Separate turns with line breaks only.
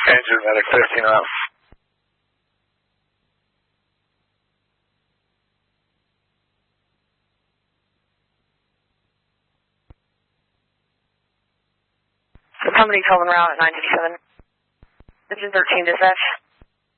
Engine medic 15 up.
The company calling route at 957. Engine 13 dispatch.